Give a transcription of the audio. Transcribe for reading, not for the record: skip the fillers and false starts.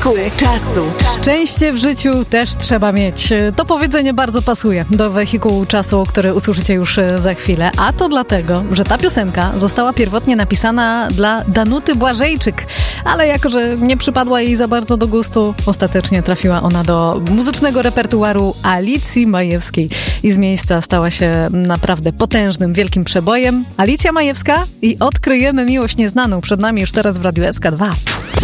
Wehikuł czasu. Szczęście w życiu też trzeba mieć. To powiedzenie bardzo pasuje do wehikułu czasu, który usłyszycie już za chwilę. A to dlatego, że ta piosenka została pierwotnie napisana dla Danuty Błażejczyk. Ale jako, że nie przypadła jej za bardzo do gustu, ostatecznie trafiła ona do muzycznego repertuaru Alicji Majewskiej. I z miejsca stała się naprawdę potężnym, wielkim przebojem. Alicja Majewska i Odkryjemy miłość nieznaną. Przed nami już teraz w Radiu SK2.